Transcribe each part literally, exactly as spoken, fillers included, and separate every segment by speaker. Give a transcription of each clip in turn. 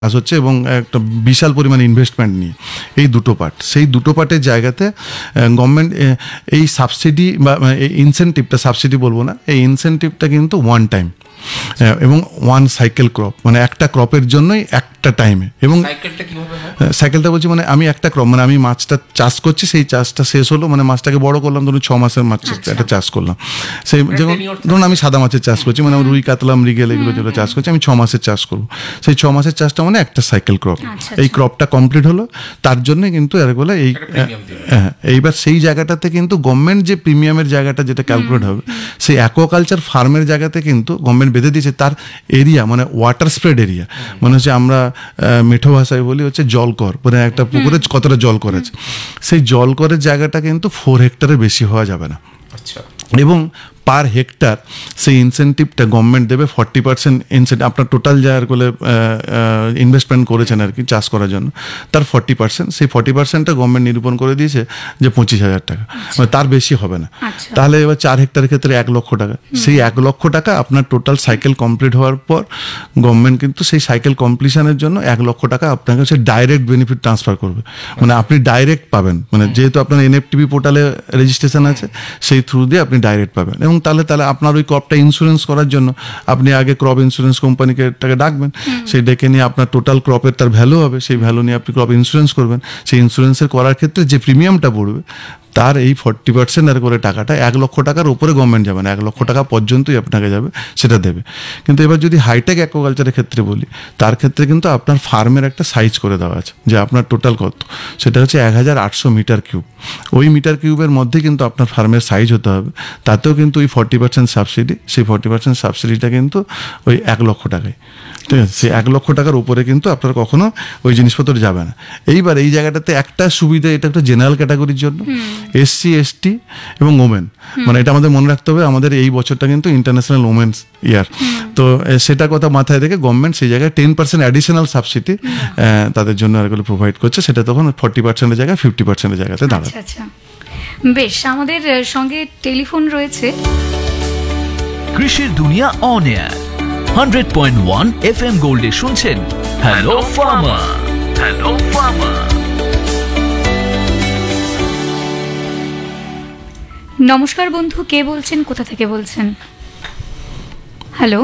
Speaker 1: কাজ হচ্ছে এবং একটা বিশাল পরিমাণ ইনভেস্টমেন্ট নিয়ে এই দুটো পার্ট, সেই দুটো পার্টের জায়গাতে গভর্নমেন্ট এই সাবসিডি বা এই ইনসেন্টিভটা, সাবসিডি বলবো না, এই ইনসেন্টিভটা কিন্তু ওয়ান টাইম এবং ওয়ান সাইকেল ক্রপ, মানে একটা ক্রপের জন্যই একটা টাইমে। এবং সাইকেলটা বলছি মানে আমি একটা ক্রপ, মানে আমি মাছটা চাষ করছি, সেই চাষটা শেষ হলো, মানে মাছটাকে বড় করলাম, ধরুন ছ মাসের মাছ একটা চাষ করলাম, সেই যেমন ধরুন আমি সাদা মাছের চাষ করছি, মানে রুই কাতলা মৃগেল এগুলো যেগুলো চাষ করছি আমি ছ মাসের চাষ করবো, সেই ছ মাসের চাষটা মানে একটা সাইকেল ক্রপ। এই ক্রপটা কমপ্লিট হলো, তার জন্য কিন্তু এর বলে এই এইবার সেই জায়গাটাতে কিন্তু গভর্নমেন্ট যে প্রিমিয়ামের জায়গাটা যেটা ক্যালকুলেট হবে, সেই অ্যাকোয়াকালচার ফার্মের জায়গাতে কিন্তু গভর্নমেন্ট বেঁধে দিয়েছে তার এরিয়া, মানে ওয়াটার স্প্রেড এরিয়া, মানে হচ্ছে আমরা মেঠো ভাষায় বলি হচ্ছে জলকর, মানে একটা পুকুরে কতটা জল করেছে, সেই জলকরের জায়গাটা কিন্তু ফোর হেক্টরের বেশি হওয়া যাবে না। এবং পার হেক্টর সেই ইনসেন্টিভটা গভর্নমেন্ট দেবে ফর্টি পার্সেন্ট ইনসেন্টিভ, আপনার টোটাল যার বলে ইনভেস্টমেন্ট করেছেন আর কি চাষ করার জন্য, তার ফর্টি পার্সেন্ট, সেই ফর্টি পার্সেন্টটা গভর্নমেন্ট নিরূপণ করে দিয়েছে যে পঁচিশ হাজার টাকা, মানে তার বেশি হবে না। তাহলে এবার চার হেক্টরের ক্ষেত্রে এক লক্ষ টাকা, সেই এক লক্ষ টাকা আপনার টোটাল সাইকেল কমপ্লিট হওয়ার পর গভর্নমেন্ট কিন্তু সেই সাইকেল কমপ্লিশনের জন্য এক লক্ষ টাকা আপনাকে হচ্ছে ডাইরেক্ট বেনিফিট ট্রান্সফার করবে, মানে আপনি ডাইরেক্ট পাবেন, মানে যেহেতু আপনার এনএফটিভি পোর্টালে রেজিস্ট্রেশন আছে সেই থ্রু দিয়ে আপনি ডাইরেক্ট পাবেন। এবং তাহলে তাহলে আপনার ওই ক্রপটা ইন্স্যুরেন্স করার জন্য আপনি আগে ক্রপ ইন্স্যুরেন্স কোম্পানিকে টাকা ডাকবেন, সেই ডেকে নিয়ে আপনার টোটাল ক্রপের তার ভ্যালু হবে, সেই ভ্যালু নিয়ে আপনি ক্রপ ইন্স্যুরেন্স করবেন, সেই ইন্স্যুরেন্সের করার ক্ষেত্রে যে প্রিমিয়ামটা পড়বে তার এই ফর্টি পার্সেন্ট আর করে টাকাটা এক লক্ষ টাকার উপরে গভর্নমেন্ট যাবে না, এক লক্ষ টাকা পর্যন্তই আপনাকে যাবে, সেটা দেবে। কিন্তু এবার যদি হাইটেক অ্যাকোয়াকালচারের ক্ষেত্রে বলি, তার ক্ষেত্রে কিন্তু আপনার ফার্মের একটা সাইজ করে দেওয়া আছে যে আপনার টোটাল কত, সেটা হচ্ছে এক হাজার আটশো মিটার কিউব, ওই মিটার কিউবের মধ্যে কিন্তু আপনার ফার্মের সাইজ হতে হবে, তাতেও কিন্তু ওই ফর্টি পার্সেন্ট সাবসিডি, সেই ফর্টি পার্সেন্ট সাবসিডিটা কিন্তু ওই এক লক্ষ টাকায়, ঠিক আছে, সেই এক লক্ষ টাকার উপরে কিন্তু আপনার কখনো ওই জিনিসপত্র যাবে না। এইবার এই জায়গাটাতে একটা সুবিধা, এটা একটা জেনারেল ক্যাটাগরির জন্য, এসসি এসটি এবং ওমেন, মানে এটা আমাদের মনে রাখতে হবে, আমাদের এই বছরটা কিন্তু ইন্টারন্যাশনাল ওমেন্স ইয়ার, তো সেটা কথা মাথায় রেখে গভর্নমেন্ট সেই জায়গায় টেন পার্সেন্ট অ্যাডিশনাল সাবসিডি তাদের জন্য এগুলো প্রোভাইড করছে, সেটা তখন ফর্টি পার্সেন্টের জায়গায় ফিফটি পার্সেন্টের জায়গাতে দাঁড়ায়।
Speaker 2: বেশ, আমাদের সঙ্গে টেলিফোন রয়েছে।
Speaker 3: কৃষির দুনিয়া on air hundred point one F M গোল্ডে শুনছেন হ্যালো ফার্মার। হ্যালো ফার্মার,
Speaker 2: নমস্কার বন্ধু, কে বলছেন, কোথা থেকে বলছেন? হ্যালো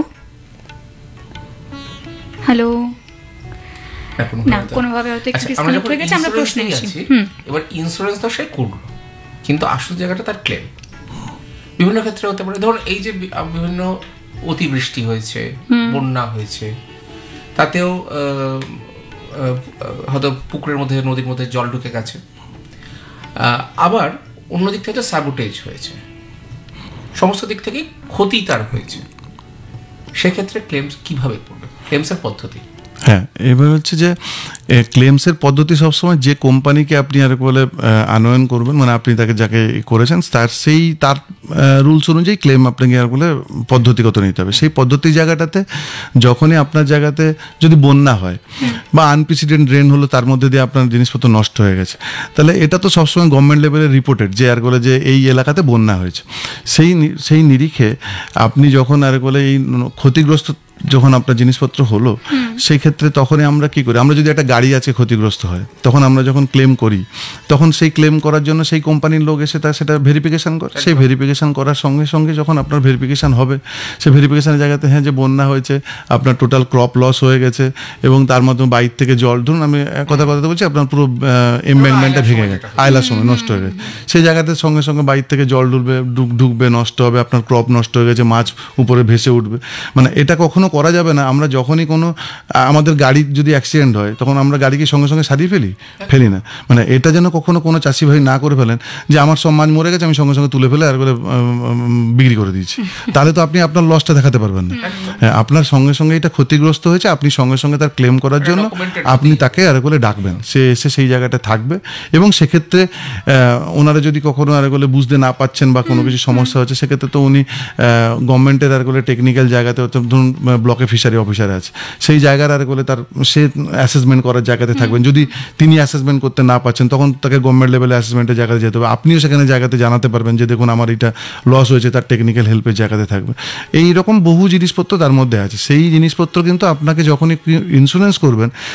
Speaker 2: হ্যালো না, কোনোভাবে হয়তো একটু ডিসকানেক্ট হয়ে গেছে, আমরা প্রশ্নে আসি।
Speaker 4: এবার ইন্স্যুরেন্স তো সে করলো, কিন্তু আসল জায়গাটা তার ক্লেম বিভিন্ন ক্ষেত্রে হতে পারে। ধরুন এই যে বিভিন্ন অতিবৃষ্টি হয়েছে, বন্যা হয়েছে, তাতেও হয়তো পুকুরের মধ্যে নদীর মধ্যে জল ঢুকে গেছে, আবার অন্যদিক থেকে স্যাবোটেজ হয়েছে, সমস্ত দিক থেকেই ক্ষতি তার হয়েছে, সেক্ষেত্রে ক্লেমস কিভাবে করবে, ক্লেমসের পদ্ধতি?
Speaker 1: হ্যাঁ, এবার হচ্ছে যে ক্লেমসের পদ্ধতি সবসময় যে কোম্পানিকে আপনি আর বলে আনয়ন করবেন, মানে আপনি তাকে যাকে করেছেন তার সেই তার রুলস অনুযায়ী ক্লেম আপনাকে আর বলে পদ্ধতিগত নিতে হবে। সেই পদ্ধতি জায়গাটাতে যখনই আপনার জায়গাতে যদি বন্যা হয় বা আনপ্রেসিডেন্ট রেন হলো, তার মধ্যে দিয়ে আপনার জিনিসপত্র নষ্ট হয়ে গেছে, তাহলে এটা তো সবসময় গভর্নমেন্ট লেভেলে রিপোর্টেড যে আর বলে যে এই এলাকাতে বন্যা হয়েছে, সেই সেই নিরিখে আপনি যখন আর বলে এই ক্ষতিগ্রস্ত যখন আপনার জিনিসপত্র হলো, সেই ক্ষেত্রে তখনই আমরা কি করি, আমরা যদি একটা গাড়ি আছে ক্ষতিগ্রস্ত হয়, তখন আমরা যখন ক্লেম করি, তখন সেই ক্লেম করার জন্য সেই কোম্পানির লোক এসে তার সেটা ভেরিফিকেশান করে, সেই ভেরিফিকেশান করার সঙ্গে সঙ্গে যখন আপনার ভেরিফিকেশান হবে, সেই ভেরিফিকেশানের জায়গাতে হ্যাঁ যে বন্যা হয়েছে, আপনার টোটাল ক্রপ লস হয়ে গেছে এবং তার মাধ্যমে বাইর থেকে জল, ধরুন আমি কথা কথা বলছি, আপনার পুরো এমব্যাঙ্কমেন্টটা ভেঙে গেছে, আয়লার সময় নষ্ট হয়ে গেছে, সেই জায়গাতে সঙ্গে সঙ্গে বাইর থেকে জল ঢুকবে ঢুকবে নষ্ট হবে, আপনার ক্রপ নষ্ট হয়ে গেছে, মাছ উপরে ভেসে উঠবে, মানে এটা কখনো করা যাবে না। আমরা যখনই কোনো আমাদের গাড়ির যদি অ্যাক্সিডেন্ট হয়, তখন আমরা গাড়িকে সঙ্গে সঙ্গে সারিয়ে ফেলি ফেলি না, মানে এটা যেন কখনো কোনো চাষি ভাই না করে ফেলেন যে আমার সব মাছ মরে গেছে আমি সঙ্গে সঙ্গে তুলে ফেলে আর করে বিক্রি করে দিয়েছি, তাহলে তো আপনি আপনার লসটা দেখাতে পারবেন না। হ্যাঁ, আপনার সঙ্গে সঙ্গে এটা ক্ষতিগ্রস্ত হয়েছে, আপনি সঙ্গে সঙ্গে তার ক্লেম করার জন্য আপনি তাকে আর করে ডাকবেন, সে এসে সেই জায়গাটা থাকবে এবং সেক্ষেত্রে ওনারা যদি কখনো আর করে বুঝতে না পাচ্ছেন বা কোনো কিছু সমস্যা হচ্ছে, সেক্ষেত্রে তো উনি গভর্নমেন্টের আর করে টেকনিক্যাল জায়গাতে ধরুন ব্লকে ফিশারি অফিসার আছে, সেই জায়গার আর বলে তার সে অ্যাসেসমেন্ট করার জায়গাতে থাকবেন। যদি তিনি অ্যাসেসমেন্ট করতে না পারছেন তখন তাকে গভর্নমেন্ট লেভেলে অ্যাসেসমেন্টের জায়গাতে যেতে হবে। আপনিও সেখানে জায়গাতে জানাতে পারবেন যে দেখুন আমার এটা লস হয়েছে, তার টেকনিক্যাল হেল্পের জায়গাতে থাকবে। এই রকম বহু জিনিসপত্র তার মধ্যে আছে। সেই জিনিসপত্র কিন্তু আপনাকে যখনই ইন্স্যুরেন্স করবেন